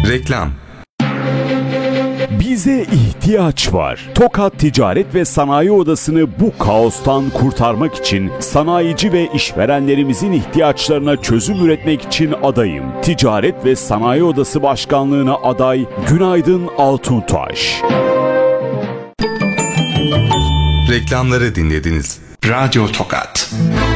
Reklam. Bize ihtiyaç var. Tokat Ticaret ve Sanayi Odası'nı bu kaostan kurtarmak için sanayici ve işverenlerimizin ihtiyaçlarına çözüm üretmek için adayım. Ticaret ve Sanayi Odası Başkanlığı'na aday Günaydın Altuntaş. Reklamları dinlediniz. Radyo Tokat.